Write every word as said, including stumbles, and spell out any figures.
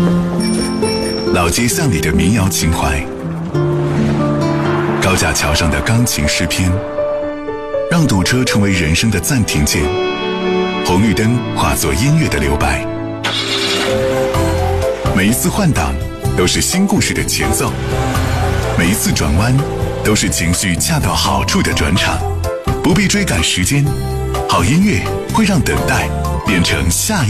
老街巷里的民谣情怀，高架桥上的钢琴诗篇，让堵车成为人生的暂停键，红绿灯化作音乐的留白。每一次换挡都是新故事的前奏，每一次转弯都是情绪恰到好处的转场。不必追赶时间，好音乐会让等待变成下一